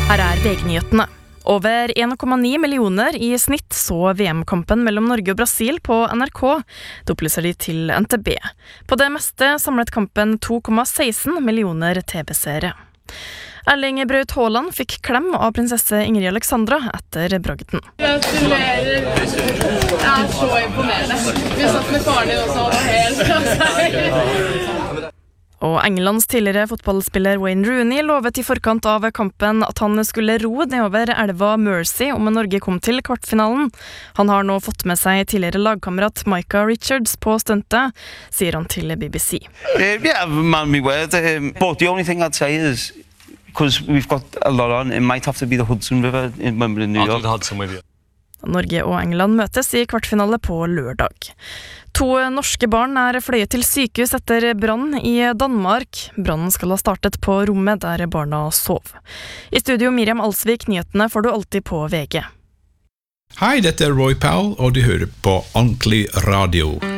Her VG-nyhetene. Over 1,9 millioner i snitt så VM-kampen mellom Norge og Brasil på NRK. Det opplyser de til NTB. På det meste samlet kampen 2,16 millioner TV-seere. Erling Braut Haaland fikk klem av prinsesse Ingrid Alexandra etter bragden. Gratulerer. Det så imponerende. Vi satt med faren din også, og helt Og Englands tidligere fotballspiller Wayne Rooney lovet i forkant av kampen at han skulle ro nedover elva Mersey om Norge kom til kvartfinalen. Han har nå fått med seg tidligere lagkamerat Micah Richards på stuntet, sier han til BBC. Yeah, man, me word. But the only thing I'd say is, because we've got a lot on, it might have to be the Hudson River in New York. Norge og England møtes i kvartfinale på lørdag. 2 norske barn fløyet til sykehus etter brann i Danmark. Brannen skal ha startet på rommet der barna sov. I studio Miriam Alsvik, nyhetene får du alltid på VG. Hei, dette Roy Powell, og du hører på Ordentlig Radio.